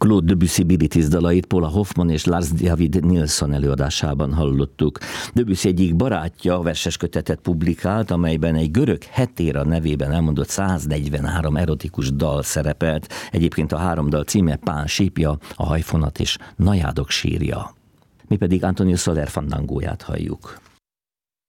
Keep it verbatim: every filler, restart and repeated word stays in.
Claude Debussy Bilitis dalait Paula Hoffman és Lars David Nilsson előadásában hallottuk. Debussy egyik barátja verseskötetet publikált, amelyben egy görög hetéra nevében elmondott száznegyvenhárom erotikus dal szerepelt. Egyébként a három dal címe Pán sípja, A hajfonat és Najádok sírja. Mi pedig Antonio Soler fandangóját halljuk.